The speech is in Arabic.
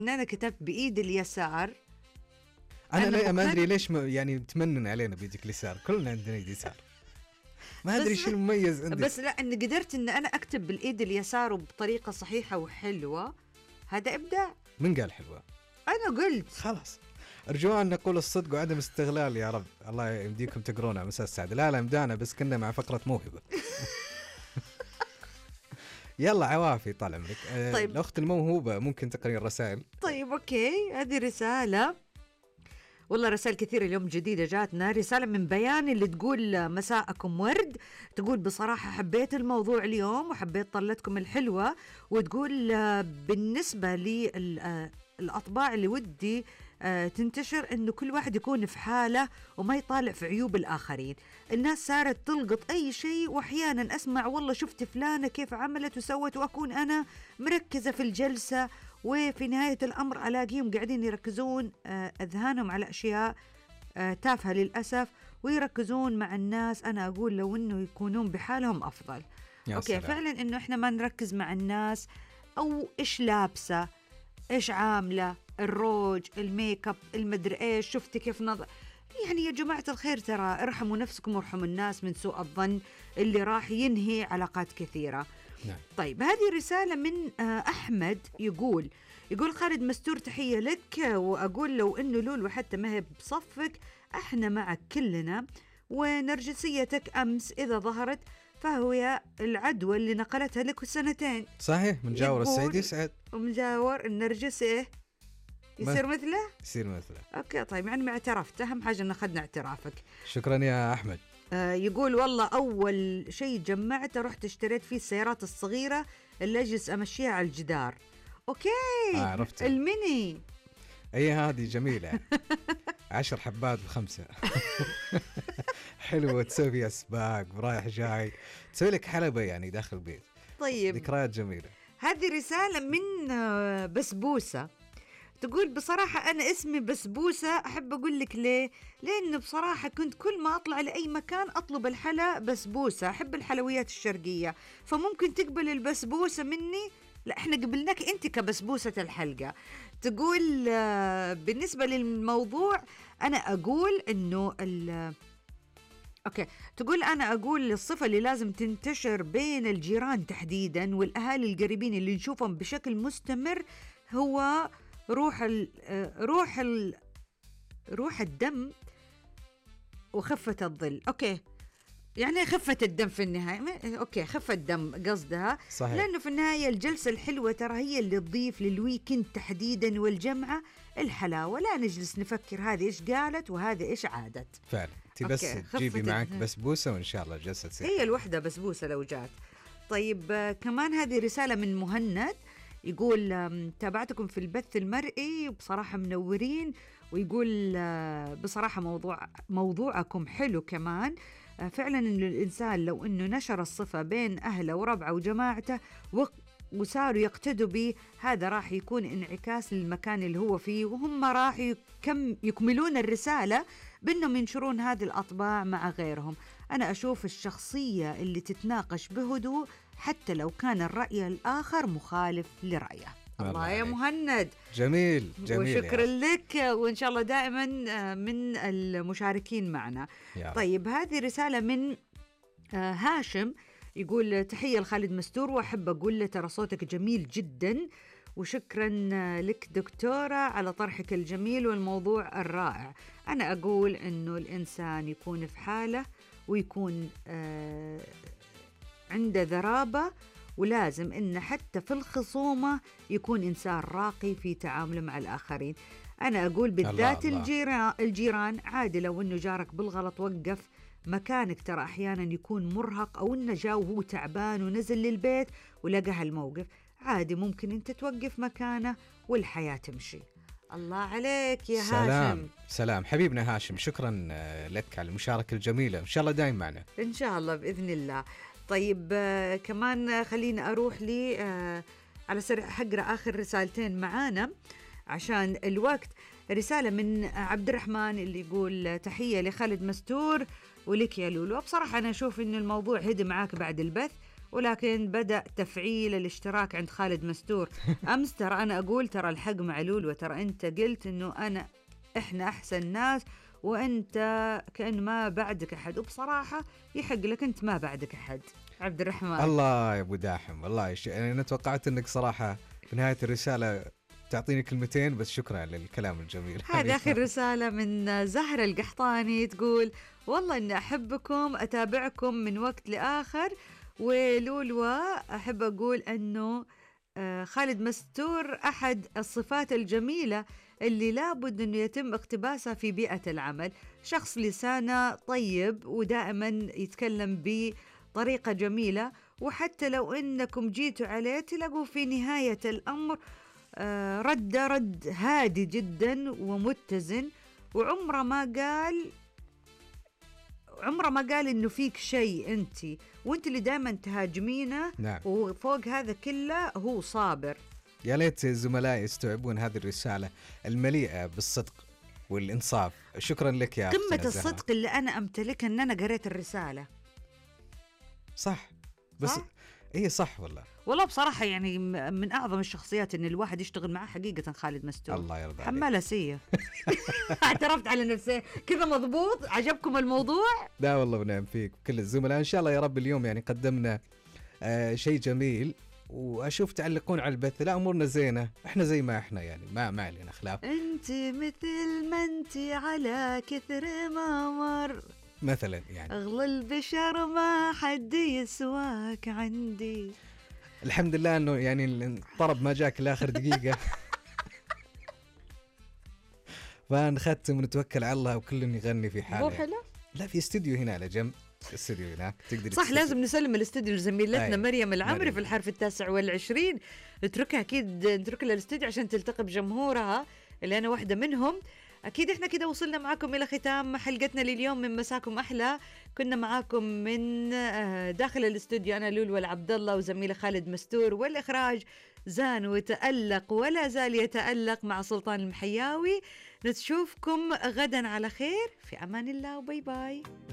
إن أنا كتبت بإيد اليسار. أنا ما أدري ليش يعني تمنن علينا بيدك اليسار، كلنا عندنا يد يسار، ما أدري شو المميز عندك. بس لا، إن قدرت إن أنا أكتب بالإيد اليسار وبطريقة صحيحة وحلوة، هذا إبداع. من قال حلوة؟ أنا قلت. خلاص، أرجو أن نقول الصدق وعدم استغلال يا رب. الله يمديكم تقرونها مساء السعادة. لا يمدانا، بس كنا مع فقرة موهبة. يلا عوافي طال عمرك. طيب. الأخت الموهوبة ممكن تقرين الرسائل؟ طيب أوكي، هذه رسالة، والله رسائل كثيرة اليوم جديدة جاتنا. رسالة من بيان اللي تقول مساءكم ورد، تقول بصراحة حبيت الموضوع اليوم وحبيت طلتكم الحلوة، وتقول بالنسبة لي الأطباع اللي ودي تنتشر إنه كل واحد يكون في حاله وما يطالع في عيوب الآخرين. الناس صارت تلقط أي شيء، وأحيانا أسمع والله شفت فلانة كيف عملت وسوت، وأكون أنا مركزة في الجلسة، وفي نهاية الأمر ألاقيهم قاعدين يركزون أذهانهم على أشياء تافهة للأسف، ويركزون مع الناس. أنا أقول لو إنه يكونون بحالهم أفضل. أوكي سلام. فعلا إنه إحنا ما نركز مع الناس أو إيش لابسة، إيش عاملة، الروج، الميك اب، المدري إيش، شفتي كيف نظر. يعني يا جماعة الخير ترى ارحموا نفسكم وارحموا الناس من سوء الظن اللي راح ينهي علاقات كثيرة. نعم. طيب هذه رسالة من أحمد، يقول خالد مستور تحية لك، وأقول لو إنه لولو حتى ما هي بصفك احنا معك كلنا، ونرجسيتك أمس إذا ظهرت فهو العدوى اللي نقلتها لك 2 سنين. صحيح، من جاور السعيد يسعد، ومن جاور النرجسي يصير مثله. أوكي طيب يعني ما اعترفت، أهم حاجة أن أخذنا اعترافك. شكرا يا أحمد. يقول والله أول شيء جمعته رحت اشتريت فيه السيارات الصغيرة اللي أجلس أمشيها على الجدار. أوكي عرفت الميني. أي هذه جميلة. 10 حبات ب5. حلوة، تسوي فيها سباق رايح جاي، تسوي لك حلبة يعني داخل البيت. طيب ذكريات جميلة. هذه رسالة من بسبوسة، تقول بصراحة أنا اسمي بسبوسة، أحب أقول لك ليه؟ لأنه بصراحة كنت كل ما أطلع لأي مكان أطلب الحلا بسبوسة، أحب الحلويات الشرقية، فممكن تقبل البسبوسة مني؟ لا إحنا قبلناك أنت كبسبوسة الحلقة. تقول بالنسبة للموضوع أنا أقول إنه أوكي، تقول أنا أقول الصفة اللي لازم تنتشر بين الجيران تحديدا والأهالي القريبين اللي نشوفهم بشكل مستمر هو روح الدم وخفة الظل. أوكي يعني خفة الدم في النهاية. أوكي خفة الدم قصدها. صحيح. لأنه في النهاية الجلسة الحلوة ترى هي اللي تضيف للويكند تحديدا والجمعة الحلاوة، لا نجلس نفكر هذه إيش قالت وهذه إيش عادت. فعلا انت بس تجيبي معك بسبوسة وإن شاء الله الجلسة تصير هي الوحدة بسبوسة لو جات. طيب كمان هذه رسالة من مهند، يقول تابعتكم في البث المرئي بصراحة منورين، ويقول بصراحة موضوعكم حلو كمان. فعلا إنه الإنسان لو إنه نشر الصفة بين أهله وربعه وجماعته وصاروا يقتدوا به، هذا راح يكون انعكاس للمكان اللي هو فيه، وهم راح يكملون الرسالة بأنهم ينشرون هذه الأطباع مع غيرهم. أنا أشوف الشخصية اللي تتناقش بهدوء حتى لو كان الرأي الآخر مخالف لرأيه. الله يا مهند، جميل وشكرا لك، وإن شاء الله دائما من المشاركين معنا. طيب هذه رسالة من هاشم، يقول تحية لخالد مستور، وأحب أقول له ترى صوتك جميل جدا، وشكرا لك دكتورة على طرحك الجميل والموضوع الرائع. أنا أقول أنه الإنسان يكون في حاله ويكون عنده ذرابة، ولازم إن حتى في الخصومة يكون إنسان راقي في تعامله مع الآخرين. أنا أقول بالذات الجيران عادي لو إنه جارك بالغلط وقف مكانك، ترى أحيانا يكون مرهق أو إنه جاء وهو تعبان ونزل للبيت ولقى هالموقف، عادي ممكن أنت توقف مكانه والحياة تمشي. الله عليك يا هاشم. سلام حبيبنا هاشم، شكرا لك على المشاركة الجميلة، إن شاء الله دايم معنا إن شاء الله بإذن الله. طيب كمان خلينا أروح لي على سريع حقرأ آخر رسالتين معانا عشان الوقت. رسالة من عبد الرحمن اللي يقول تحية لخالد مستور ولك يا لولو. بصراحة أنا أشوف إن الموضوع هدي معاك بعد البث، ولكن بدأ تفعيل الاشتراك عند خالد مستور. أمس ترى أنا أقول ترى الحق معلول، وترى أنت قلت إنه إحنا أحسن ناس وأنت كأن ما بعدك أحد، وبصراحة يحق لك، أنت ما بعدك أحد عبد الرحمن. الله يا أبو داحم، والله يعني أنا توقعت أنك صراحة في نهاية الرسالة تعطيني كلمتين بس. شكرا على الكلام الجميل. هذا آخر رسالة من زهرة القحطاني، تقول والله إني أحبكم، أتابعكم من وقت لآخر. ولولوى أحب أقول أنه خالد مستور أحد الصفات الجميلة اللي لابد أنه يتم اقتباسها في بيئة العمل. شخص لسانه طيب ودائما يتكلم بطريقة جميلة، وحتى لو أنكم جيتوا عليه تلاقوا في نهاية الأمر رد هادي جدا ومتزن، وعمره ما قال إنه فيك شيء أنت، وأنت اللي دائما تهاجمينه. نعم. وفوق هذا كله هو صابر. يا ليت زملائي يستوعبون هذه الرسالة المليئة بالصدق والإنصاف. شكرا لك يا قمة الصدق اللي أنا أمتلكها أن أنا قريت الرسالة. صح بس صح؟ إيه صح والله بصراحة يعني من أعظم الشخصيات إن الواحد يشتغل معه حقيقة خالد مستور. الله يرضى عليك. حمالة سية. اعترفت على نفسي كذا مضبوط. عجبكم الموضوع؟ لا والله ونعم فيك كل الزملاء. إن شاء الله يا رب اليوم يعني قدمنا شيء جميل، وأشوف تعلقون على البث. لا أمورنا زينة، إحنا زي ما إحنا يعني ما علينا خلاف. أنت مثل ما أنت على كثر ما مر مثلا يعني أغلى البشر ما حد يسواك عندي. الحمد لله أنه يعني الطرب ما جاك لآخر دقيقة. فنختم ونتوكل على الله وكل يغني في حاله. مو حلو؟ لا في استوديو هنا على جنب، استوديو هناك تقدر صح. لازم نسلم الاستوديو لزميلتنا مريم العمري مريم في الحرف 29. نتركها أكيد، نترك لها الاستوديو عشان تلتقي بجمهورها اللي أنا واحدة منهم. أكيد إحنا كده وصلنا معاكم إلى ختام حلقتنا لليوم من مساكم أحلى. كنا معاكم من داخل الاستوديو أنا لولو العبد الله وزميلة خالد مستور، والإخراج زان وتألق ولا زال يتألق مع سلطان المحياوي. نشوفكم غدا على خير، في أمان الله وباي باي.